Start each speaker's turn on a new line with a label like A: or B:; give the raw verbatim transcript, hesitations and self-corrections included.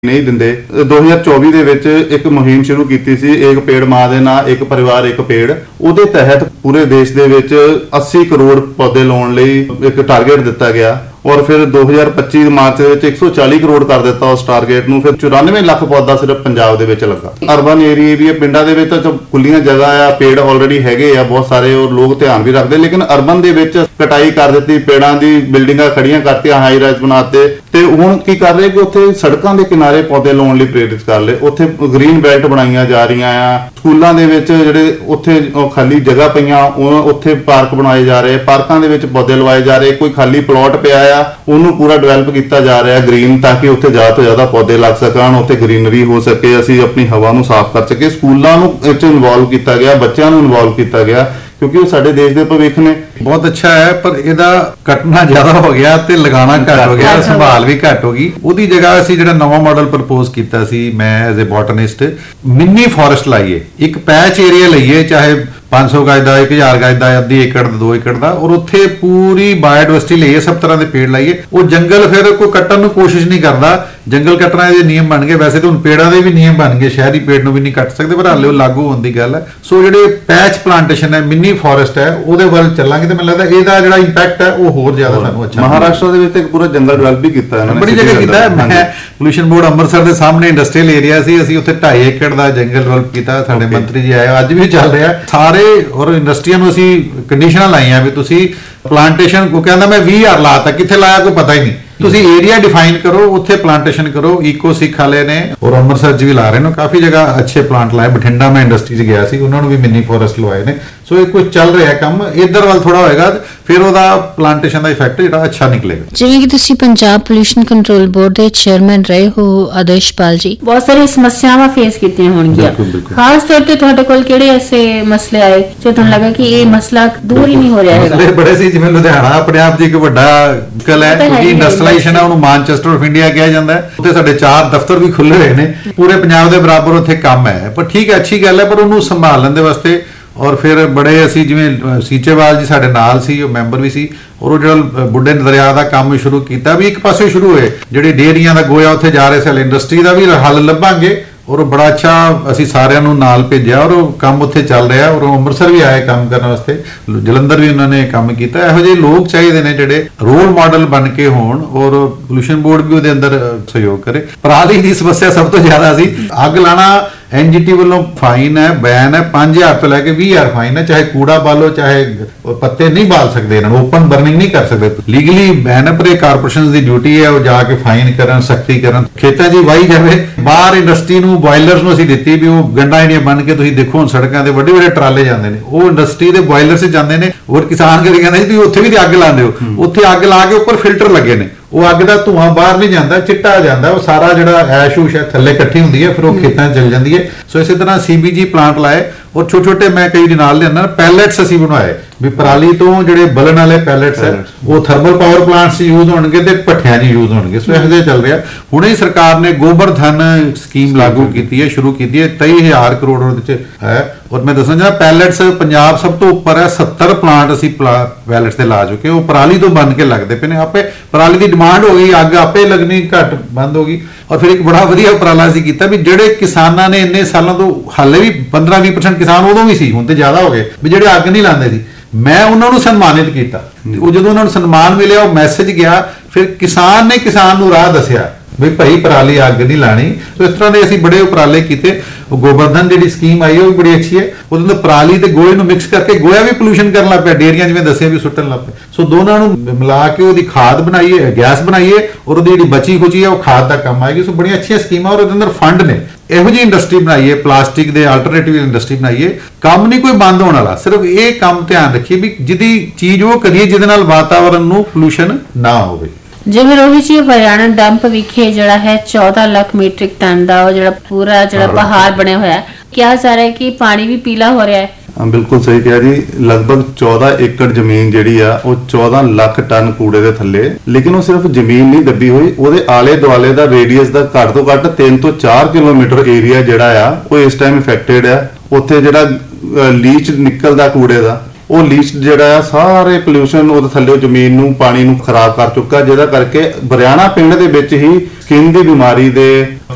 A: नहीं दिंदे। दो हज़ार चौबीस ਦੇ ਵਿੱਚ ਇੱਕ ਮੁਹਿੰਮ ਸ਼ੁਰੂ ਕੀਤੀ ਸੀ ਇੱਕ ਪੇੜ ਮਾਂ ਦੇ ਨਾਂ ਇੱਕ ਪਰਿਵਾਰ ਇੱਕ ਪੇੜ। ਉਹਦੇ ਤਹਿਤ ਪੂਰੇ ਦੇਸ਼ ਦੇ ਵਿੱਚ अस्सी ਕਰੋੜ ਪੌਦੇ ਲਾਉਣ ਲਈ ਇੱਕ ਟਾਰਗੇਟ ਦਿੱਤਾ ਗਿਆ और फिर दो हज़ार पच्चीस मार्च ਵਿੱਚ एक सौ चालीस ਕਰੋੜ ਕਰ ਦਿੱਤਾ ਉਸ ਟਾਰਗੇਟ ਨੂੰ। ਫਿਰ चौरानवे ਲੱਖ ਪੌਦਾ ਸਿਰਫ ਪੰਜਾਬ ਦੇ ਵਿੱਚ ਲੱਗਾ। ਅਰਬਨ ਏਰੀਆ ਵੀ ਪਿੰਡਾਂ ਦੇ ਵਿੱਚ ਤਾਂ ਖੁੱਲੀਆਂ ਜਗ੍ਹਾ ਆ, ਪੇੜ ਆਲਰੇਡੀ ਹੈਗੇ ਆ ਬਹੁਤ ਸਾਰੇ ਔਰ ਲੋਕ ਧਿਆਨ ਵੀ ਰੱਖਦੇ, ਲੇਕਿਨ ਅਰਬਨ ਦੇ ਵਿੱਚ ਕਟਾਈ ਕਰ ਦਿੱਤੀ, ਪੇੜਾਂ ਦੀ ਬਿਲਡਿੰਗਾਂ ਖੜੀਆਂ ਕਰਤੀਆਂ, ਹਾਈ ਰਾਈਜ਼ ਬਣਾਤੇ ਤੇ ਹੁਣ ਕੀ ਕਰ ਰਹੇ ਕਿ ਉੱਥੇ ਸੜਕਾਂ ਦੇ ਕਿਨਾਰੇ ਪੌਦੇ ਲਾਉਣ ਲਈ ਪ੍ਰੇਰਿਤ ਕਰ ਲਏ। ਉੱਥੇ ਗ੍ਰੀਨ ਬੈਲਟ ਬਣਾਈਆਂ ਜਾ ਰਹੀਆਂ ਆ, ਸਕੂਲਾਂ ਦੇ ਵਿੱਚ ਜਿਹੜੇ ਉੱਥੇ ਖਾਲੀ ਜਗ੍ਹਾ ਪਈਆਂ ਉਹ ਉੱਥੇ ਪਾਰਕ ਬਣਾਏ ਜਾ ਰਹੇ, ਪਾਰਕਾਂ ਦੇ ਵਿੱਚ ਪੌਦੇ ਲਵਾਏ ਜਾ ਰਹੇ, ਕੋਈ ਖਾਲੀ ਪਲਾਟ ਪਿਆ ਉਹਨੂੰ ਪੂਰਾ ਡਿਵੈਲਪ ਕੀਤਾ ਜਾ ਰਿਹਾ ਗ੍ਰੀਨ, ਤਾਂ ਕਿ ਉੱਥੇ ਜ਼ਿਆਦਾ ਤੋਂ ਜ਼ਿਆਦਾ ਪੌਦੇ ਲੱਗ ਸਕਣ, ਉੱਥੇ ਗ੍ਰੀਨਰੀ ਹੋ ਸਕੇ, ਅਸੀਂ ਆਪਣੀ ਹਵਾ ਨੂੰ ਸਾਫ਼ ਕਰ ਸਕੀਏ। ਸਕੂਲਾਂ ਨੂੰ ਇਹ 'ਚ ਇਨਵੋਲਵ ਕੀਤਾ ਗਿਆ, ਬੱਚਿਆਂ ਨੂੰ ਇਨਵੋਲਵ ਕੀਤਾ ਗਿਆ ਕਿਉਂਕਿ ਉਹ ਸਾਡੇ ਦੇਸ਼ ਦੇ ਭਵਿੱਖ ਨੇ।
B: ਬਹੁਤ ਅੱਛਾ ਹੈ, ਪਰ ਇਹਦਾ ਕੱਟਣਾ ਜ਼ਿਆਦਾ ਹੋ ਗਿਆ ਤੇ ਲਗਾਉਣਾ ਘੱਟ ਹੋ ਗਿਆ, ਸੰਭਾਲ ਵੀ ਘੱਟ ਹੋ ਗਈ। ਉਹਦੀ ਜਗ੍ਹਾ ਅਸੀਂ ਜਿਹੜਾ ਨਵਾਂ ਮਾਡਲ ਪ੍ਰਪੋਜ਼ ਕੀਤਾ ਸੀ, ਮੈਂ ਐਜ਼ ਅ ਬੋਟਨਿਸਟ ਮਿੰਨੀ ਫੋਰੈਸਟ ਲਾਈਏ, ਇੱਕ ਪੈਚ ਏਰੀਆ ਲਈਏ, ਚਾਹੇ पाँच सौ गज का, एक हज़ार गज का, अद्धी एकड़ दो एकड़ का, और उत्थे पूरी बायोडाइवर्सिटी लईए, सब तरह के पेड़ लाइए। वो जंगल फिर कोई कट्टन की कोशिश नहीं करता, जंगल कट्टना ये नियम बन गए। वैसे तो हुण पेड़ां दे भी नियम बन गए, शहरी पेड़ नूं भी नहीं कट सकते, पर हाले वो लागू होने की गल है। सो जिहड़े पैच प्लांटेशन है, मिनी फॉरेस्ट है, ਉਹਦੇ ਵੱਲ ਚੱਲਾਂਗੇ ਤੇ ਮੈਨੂੰ ਲੱਗਦਾ ਇਹਦਾ ਜਿਹੜਾ ਇੰਪੈਕਟ ਹੈ ਉਹ ਹੋਰ ਜ਼ਿਆਦਾ ਸਾਨੂੰ ਅੱਛਾ।
A: ਮਹਾਰਾਸ਼ਟਰ ਦੇ ਵਿੱਚ ਇੱਕ ਪੂਰਾ ਜੰਗਲ ਡਿਵੈਲਪ ਵੀ ਕੀਤਾ ਇਹਨਾਂ ਨੇ,
B: ਬੜੀ ਜਗ੍ਹਾ ਕੀਤਾ। ਮੈਂ ਪੋਲੂਸ਼ਨ ਬੋਰਡ ਅੰਮ੍ਰਿਤਸਰ ਦੇ ਸਾਹਮਣੇ ਇੰਡਸਟਰੀਅਲ ਏਰੀਆ ਸੀ, ਅਸੀਂ ਉੱਥੇ ਢਾਈ ਏਕੜ ਦਾ ਜੰਗਲ ਡਿਵੈਲਪ ਕੀਤਾ। ਸਾਡੇ ਮੰਤਰੀ ਜੀ ਆਏ, ਅੱਜ ਵੀ ਚੱਲ ਰਿਹਾ ਸਾਰੇ, ਔਰ ਇੰਡਸਟਰੀਆਂ ਨੂੰ ਅਸੀਂ ਕੰਡੀਸ਼ਨਾਂ ਲਾਈਆਂ ਵੀ ਤੁਸੀਂ ਪਲਾਂਟੇਸ਼ਨ, ਕੋ ਕਹਿੰਦਾ ਮੈਂ ਵੀਹ ਹਜ਼ਾਰ ਲਾਤਾ, ਕਿੱਥੇ ਲਾਇਆ ਕੋਈ ਪਤਾ ਹੀ ਨਹੀਂ। ਤੁਸੀਂ ਏਰੀਆ ਡਿਫਾਈਨ ਕਰੋ, ਉੱਥੇ ਪਲਾਂਟੇਸ਼ਨ ਕਰੋ। ਈਕੋ ਸਿੱਖ ਵਾਲੇ ਨੇ ਔਰ ਅੰਮ੍ਰਿਤਸਰ 'ਚ ਵੀ ਲਾ ਰਹੇ ਨੇ, ਕਾਫੀ ਜਗ੍ਹਾ ਅੱਛੇ ਪਲਾਂਟ ਲਾਏ। ਬਠਿੰਡਾ ਮੈਂ ਇੰਡਸਟਰੀ 'ਚ ਗਿਆ ਸੀ, ਉਹਨਾਂ ਨੂੰ ਵੀ ਮਿੰਨੀ ਫੋਰੈਸਟ ਲਵਾਏ ਨੇ। ਸੋ ਇਹ ਕੁਝ ਚੱਲ ਰਿਹਾ ਕੰਮ, ਇੱਧਰ ਵੱਲ ਥੋੜਾ ਹੋਏਗਾ ਫਿਰ ਉਹਦਾ ਪਲਾਂਟੇਸ਼ਨ ਦਾ ਇਫੈਕਟ ਜਿਹੜਾ ਅੱਛਾ ਨਿਕਲੇਗਾ।
C: ਜਿਵੇਂ ਕਿ ਤੁਸੀਂ ਪੰਜਾਬ ਪੋਲੂਸ਼ਨ ਕੰਟਰੋਲ ਬੋਰਡ ਦੇ ਚੇਅਰਮੈਨ ਰਹੇ ਹੋ ਆਦਰਸ਼ਪਾਲ ਜੀ,
D: ਬਹੁਤ ਸਾਰੀਆਂ ਸਮੱਸਿਆਵਾਂ ਫੇਸ ਕੀਤੀਆਂ ਹੋਣਗੀਆਂ, ਖਾਸ ਤੌਰ ਤੇ ਤੁਹਾਡੇ ਕੋਲ ਕਿਹੜੇ ਐਸੇ ਮਸਲੇ ਆਏ ਜੋ ਤੁਹਾਨੂੰ ਲੱਗਾ ਕਿ ਇਹ ਮਸਲਾ ਦੂਰ ਹੀ ਨਹੀਂ ਹੋ ਰਿਹਾ ਹੈਗਾ?
B: ਮਸਲੇ ਬੜੇ ਸੀ, ਜਿਵੇਂ ਲੁਧਿਆਣਾ ਆਪਣੇ ਆਪ 'ਚ ਇੱਕ ਵੱਡਾ ਕਲ ਹੈ, ਕਿਉਂਕਿ ਇੰਡਸਟਰੀਲਾਈਜੇਸ਼ਨ ਹੈ, ਉਹਨੂੰ ਮਾਨਚੈਸਟਰ ਆਫ ਇੰਡੀਆ ਕਿਹਾ ਜਾਂਦਾ ਹੈ। ਉੱਥੇ ਸਾਡੇ ਚਾਰ ਦਫ਼ਤਰ ਵੀ ਖੁੱਲੇ ਹੋਏ ਨੇ, ਪੂਰੇ ਪੰਜਾਬ ਦੇ ਬਰਾਬਰ ਉੱਥੇ ਕੰਮ ਹੈ। ਪਰ ਠੀਕ ਹੈ, ਅੱਛੀ ਗੱਲ ਹੈ, ਪਰ ਉਹਨੂੰ ਸੰਭਾਲਣ ਦੇ ਵਾਸਤੇ ਔਰ ਫਿਰ ਬੜੇ ਅਸੀਂ ਜਿਵੇਂ ਸੀਚੇਵਾਲ ਜੀ ਸਾਡੇ ਨਾਲ ਸੀ, ਉਹ ਮੈਂਬਰ ਵੀ ਸੀ, ਔਰ ਉਹ ਜਿਹੜਾ ਬੁੱਢੇ ਦਰਿਆ ਦਾ ਕੰਮ ਸ਼ੁਰੂ ਕੀਤਾ ਵੀ ਇੱਕ ਪਾਸੇ ਸ਼ੁਰੂ ਹੋਏ, ਜਿਹੜੇ ਡੇਅਰੀਆਂ ਦਾ ਗੋਇਆ ਉੱਥੇ ਜਾ ਰਹੇ ਸੀ, ਇੰਡਸਟਰੀ ਦਾ ਵੀ ਹੱਲ ਲੱਭਾਂਗੇ। ਔਰ ਬੜਾ ਅੱਛਾ ਅਸੀਂ ਸਾਰਿਆਂ ਨੂੰ ਨਾਲ ਭੇਜਿਆ ਔਰ ਉਹ ਕੰਮ ਉੱਥੇ ਚੱਲ ਰਿਹਾ। ਔਰ ਅੰਮ੍ਰਿਤਸਰ ਵੀ ਆਏ ਕੰਮ ਕਰਨ ਵਾਸਤੇ, ਜਲੰਧਰ ਵੀ ਉਹਨਾਂ ਨੇ ਕੰਮ ਕੀਤਾ। ਇਹੋ ਜਿਹੇ ਲੋਕ ਚਾਹੀਦੇ ਨੇ ਜਿਹੜੇ ਰੋਲ ਮਾਡਲ ਬਣ ਕੇ ਹੋਣ, ਔਰ ਪੋਲੂਸ਼ਨ ਬੋਰਡ ਵੀ ਉਹਦੇ ਅੰਦਰ ਸਹਿਯੋਗ ਕਰੇ। ਪਰਾਲੀ ਦੀ ਸਮੱਸਿਆ ਸਭ ਤੋਂ ਜ਼ਿਆਦਾ ਸੀ। ਅੱਗ ਲਾਣਾ ਐਨਜੀਟੀ ਵੱਲੋਂ ਫਾਈਨ ਹੈ, ਬੈਨ ਹੈ, ਪੰਜ ਹਜ਼ਾਰ ਤੋਂ ਲੈ ਕੇ ਵੀਹ ਹਜ਼ਾਰ ਫਾਈਨ ਹੈ। ਚਾਹੇ ਕੂੜਾ ਬਾਲੋ, ਚਾਹੇ ਪੱਤੇ ਨਹੀਂ ਬਾਲ ਸਕਦੇ, ਇਹਨਾਂ ਨੂੰ ਓਪਨ ਬਰਨਿੰਗ ਨਹੀਂ ਕਰ ਸਕਦੇ, ਲੀਗਲੀ ਬੈਨ ਹੈ। ਪਰ ਇਹ ਕਾਰਪੋਰੇਸ਼ਨ ਦੀ ਡਿਊਟੀ ਹੈ ਉਹ ਜਾ ਕੇ ਫਾਈਨ ਕਰਨ, ਸਖਤੀ ਕਰਨ। ਖੇਤਾਂ 'ਚ ਵਾਹੀ ਜਾਵੇ, ਬਾਹਰ ਇੰਡਸਟਰੀ ਨੂੰ ਬੋਇਲਰਸ ਨੂੰ ਅਸੀਂ ਦਿੱਤੀ ਵੀ ਉਹ ਗੰਡਾ ਜਿਹੜੀਆਂ ਬਣ ਕੇ ਤੁਸੀਂ ਦੇਖੋ ਸੜਕਾਂ ਤੇ ਵੱਡੇ ਵੱਡੇ ਟਰਾਲੇ ਜਾਂਦੇ ਨੇ, ਉਹ ਇੰਡਸਟਰੀ ਦੇ ਬੋਇਲਰ 'ਚ ਜਾਂਦੇ ਨੇ। ਔਰ ਕਿਸਾਨ ਕਦੇ ਕਹਿੰਦੇ ਵੀ ਉੱਥੇ ਵੀ ਅੱਗ ਲਾਉਂਦੇ ਹੋ, ਉੱਥੇ ਅੱਗ ਲਾ ਕੇ ਉੱਪਰ ਫਿਲਟਰ ਲੱਗੇ ਨੇ, ਉਹ ਅੱਗ ਦਾ ਧੂਆਂ ਬਾਹਰ ਨਹੀਂ ਜਾਂਦਾ, ਚਿੱਟਾ ਜਾਂਦਾ, ਉਹ ਸਾਰਾ ਜਿਹੜਾ ਐਸ਼ ਊਸ਼ ਹੈ ਥੱਲੇ ਇਕੱਠੀ ਹੁੰਦੀ ਹੈ, ਫਿਰ ਉਹ ਖੇਤਾਂ 'ਚ ਚਲ ਜਾਂਦੀ ਹੈ। ਸੋ ਇਸੇ ਤਰ੍ਹਾਂ ਸੀਬੀਜੀ ਪਲਾਂਟ ਲਾਏ ਔਰ ਛੋਟੇ ਛੋਟੇ ਮੈਂ ਕਈ ਦੇ ਨਾਲ ਲਿਆਣਾ ਪੈਲੇਟਸ ਅਸੀਂ ਬਣਵਾਏ ਵੀ ਪਰਾਲੀ ਤੋਂ ਜਿਹੜੇ ਬਲਣ ਵਾਲੇ ਪੈਲੇਟਸ ਹੈ ਉਹ ਥਰਮਲ ਪਾਵਰ ਪਲਾਂਟਸ 'ਚ ਯੂਜ਼ ਹੋਣਗੇ ਤੇ ਭੱਠਿਆਂ 'ਚ ਯੂਜ਼ ਹੋਣਗੇ। ਸੋ ਇਹੋ ਜਿਹਾ ਚੱਲ ਰਿਹਾ। ਹੁਣੇ ਹੀ ਸਰਕਾਰ ਨੇ ਗੋਬਰ ਧਨ ਸਕੀਮ ਲਾਗੂ ਕੀਤੀ ਹੈ, ਸ਼ੁਰੂ ਕੀਤੀ ਹੈ, ਤੇਈ ਹਜ਼ਾਰ ਕਰੋੜ ਉਹਦੇ 'ਚ ਹੈ। ਔਰ ਮੈਂ ਦੱਸਣਾ ਚਾਹੁੰਦਾ ਪੈਲੇਟਸ ਪੰਜਾਬ ਸਭ ਤੋਂ ਉੱਪਰ ਹੈ, ਸੱਤਰ ਪਲਾਂਟ ਅਸੀਂ ਪੈਲੇਟਸ ਤੇ ਲਾ ਚੁੱਕੇ। ਉਹ ਪਰਾਲੀ ਤੋਂ ਬਣ ਕੇ ਲੱਗਦੇ ਪਏ ਨੇ, ਆਪੇ ਪਰਾਲੀ ਦੀ ਡਿਮਾਂਡ ਹੋ ਗਈ, ਅੱਗ ਆਪੇ ਲੱਗਣੀ ਘੱਟ ਬੰਦ ਹੋ ਗਈ। ਔਰ ਫਿਰ ਇੱਕ ਬੜਾ ਵਧੀਆ ਉਪਰਾਲਾ ਅਸੀਂ ਕੀਤਾ ਵੀ ਜਿਹੜੇ ਕਿਸਾਨਾਂ ਨੇ ਇੰਨੇ ਸਾਲਾਂ ਤੋਂ, ਹਾਲੇ ਵੀ ਪੰਦਰਾਂ ਵੀਹ ਪਰਸੈਂਟ ਕਿਸਾਨ ਉਦੋਂ ਵੀ ਸੀ, ਹੁਣ ਤੇ ਜ਼ਿਆਦਾ ਹੋ ਗਏ ਵੀ ਜਿਹੜੇ ਅੱਗ ਨਹੀਂ ਲਾਉਂਦੇ ਸੀ, ਮੈਂ ਉਹਨਾਂ ਨੂੰ ਸਨਮਾਨਿਤ ਕੀਤਾ। ਉਹ ਜਦੋਂ ਉਹਨਾਂ ਨੂੰ ਸਨਮਾਨ ਮਿਲਿਆ, ਉਹ ਮੈਸੇਜ ਗਿਆ, ਫਿਰ ਕਿਸਾਨ ਨੇ ਕਿਸਾਨ ਨੂੰ ਰਾਹ ਦੱਸਿਆ ਵੀ ਭਾਈ ਪਰਾਲੀ ਅੱਗ ਨਹੀਂ ਲਾਣੀ। ਸੋ ਇਸ ਤਰ੍ਹਾਂ ਦੇ ਅਸੀਂ ਬੜੇ ਉਪਰਾਲੇ ਕੀਤੇ। ਉਹ ਗੋਬਰਧਨ ਜਿਹੜੀ ਸਕੀਮ ਆਈ ਉਹ ਵੀ ਬੜੀ ਅੱਛੀ ਹੈ। ਉਹਦੇ ਅੰਦਰ ਪਰਾਲੀ ਤੇ ਗੋਹੇ ਨੂੰ ਮਿਕਸ ਕਰਕੇ ਗੋਹਾ ਵੀ ਪੋਲੂਸ਼ਨ ਕਰਨ ਲੱਗ ਪਿਆ, ਡੇਰੀਆਂ ਜਿਵੇਂ ਦੱਸਿਆ ਵੀ ਸੁੱਟਣ ਲੱਗ ਪਏ। ਸੋ ਦੋਨਾਂ ਨੂੰ ਮਿਲਾ ਕੇ ਉਹਦੀ ਖਾਦ ਬਣਾਈਏ, ਗੈਸ ਬਣਾਈਏ, ਔਰ ਉਹਦੀ ਜਿਹੜੀ ਬਚੀ ਖੁਚੀ ਹੈ ਉਹ ਖਾਦ ਦਾ ਕੰਮ ਆਏਗੀ। ਸੋ ਬੜੀਆਂ ਅੱਛੀਆਂ ਸਕੀਮਾਂ, ਔਰ ਉਹਦੇ ਅੰਦਰ ਫੰਡ ਨੇ। ਇਹੋ ਜਿਹੀ ਇੰਡਸਟਰੀ ਬਣਾਈਏ, ਪਲਾਸਟਿਕ ਦੇ ਆਲਟਰਨੇਟਿਵ ਇੰਡਸਟਰੀ ਬਣਾਈਏ। ਕੰਮ ਨਹੀਂ ਕੋਈ ਬੰਦ ਹੋਣ ਵਾਲਾ, ਸਿਰਫ ਇਹ ਕੰਮ ਧਿਆਨ ਰੱਖੀਏ ਵੀ ਜਿਹਦੀ ਚੀਜ਼ ਉਹ ਕਰੀਏ ਜਿਹਦੇ ਨਾਲ ਵਾਤਾਵਰਨ ਨੂੰ ਪੋਲੂਸ਼ਨ ਨਾ ਹੋਵੇ।
D: ਜਿਵੇਂ ਰੋਹਿਤ ਜੀ ਹਰਿਆਣਾ ਡੰਪ ਵਿਖੇ ਜਿਹੜਾ ਹੈ ਚੌਦਾਂ ਲੱਖ ਮੀਟ੍ਰਿਕ ਟਨ ਦਾ ਉਹ ਜਿਹੜਾ ਪੂਰਾ ਜਿਹੜਾ ਪਹਾੜ ਬਣਿਆ ਹੋਇਆ ਹੈ, ਕਿਹਾ ਜਾ ਰਿਹਾ ਹੈ ਕਿ ਪਾਣੀ ਵੀ ਪੀਲਾ ਹੋ ਰਿਹਾ ਹੈ।
A: ਹਾਂ, ਬਿਲਕੁਲ ਸਹੀ ਕਿਹਾ ਜੀ। ਲਗਭਗ ਚੌਦਾਂ ਏਕੜ ਜ਼ਮੀਨ ਜਿਹੜੀ ਆ ਉਹ ਚੌਦਾਂ ਲੱਖ ਟਨ ਕੂੜੇ ਦੇ ਥੱਲੇ, ਲੇਕਿਨ ਉਹ ਸਿਰਫ ਜ਼ਮੀਨ ਨਹੀਂ ਦੱਬੀ ਹੋਈ, ਉਹਦੇ ਆਲੇ ਦੁਆਲੇ ਦਾ ਰੇਡੀਅਸ ਦਾ ਘੱਟ ਤੋਂ ਘੱਟ ਤਿੰਨ ਤੋਂ ਚਾਰ ਕਿਲੋਮੀਟਰ ਏਰੀਆ ਜਿਹੜਾ ਆ ਉਹ ਇਸ ਟਾਈਮ ਇਫੈਕਟਡ ਆ। ਉੱਥੇ ਜਿਹੜਾ ਲੀਚ ਨਿਕਲਦਾ ਕੂੜੇ ਦਾ, ਉਹ ਲੀਚ ਜਿਹੜਾ ਆ ਸਾਰੇ ਪੋਲੂਸ਼ਨ ਉਹਦੇ ਥੱਲੇ ਜ਼ਮੀਨ ਨੂੰ, ਪਾਣੀ ਨੂੰ ਖਰਾਬ ਕਰ ਚੁੱਕਾ, ਜਿਹਦਾ ਕਰਕੇ ਬਰਿਆਣਾ ਪਿੰਡ ਦੇ ਵਿੱਚ ਹੀ ਸਕਿਨ ਦੀ ਬਿਮਾਰੀ ਦੇ